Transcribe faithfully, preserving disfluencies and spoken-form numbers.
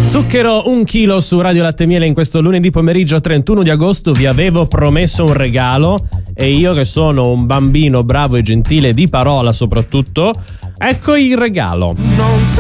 Zucchero un chilo su Radio Latte e Miele in questo lunedì pomeriggio trentuno di agosto. Vi avevo promesso un regalo e io, che sono un bambino bravo e gentile di parola soprattutto, ecco il regalo.